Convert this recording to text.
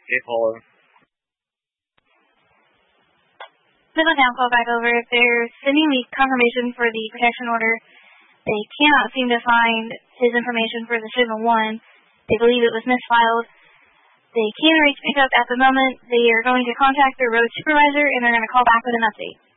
Okay, Paula. Midland Town call back over. If they're sending me confirmation for the protection order, they cannot seem to find his information for the Signal 1. They believe it was misfiled. They can reach pickup at the moment. They are going to contact their road supervisor, and they're going to call back with an update.